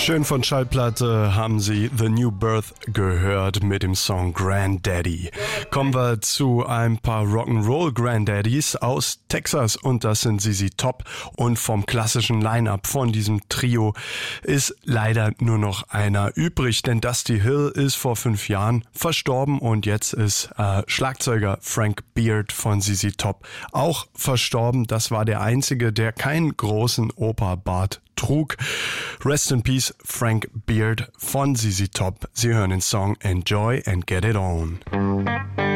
Schön von Schallplatte haben Sie The New Birth gehört mit dem Song Granddaddy. Kommen wir zu ein paar Rock'n'Roll Granddaddies aus Texas und das sind ZZ Top. Und vom klassischen Line-Up von diesem Trio ist leider nur noch einer übrig, denn Dusty Hill ist vor 5 Jahren verstorben und jetzt ist Schlagzeuger Frank Beard von ZZ Top auch verstorben. Das war der einzige, der keinen großen Operbart trug. Rest in Peace, Frank Beard von ZZ Top. Sie hören den Song Enjoy and Get It On.